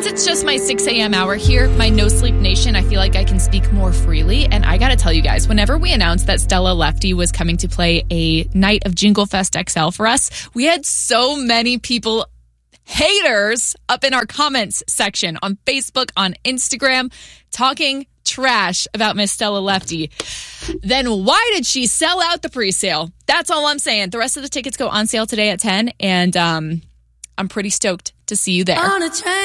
it's just my 6 a.m. hour here, my No Sleep Nation, I feel like I can speak more freely. And I got to tell you guys, whenever we announced that Stella Lefty was coming to play a night of Jingle Fest XL for us, we had so many people, haters, up in our comments section on Facebook, on Instagram, talking trash about Miss Stella Lefty. Then why did she sell out the pre-sale? That's all I'm saying. The rest of the tickets go on sale today at 10, and I'm pretty stoked to see you there.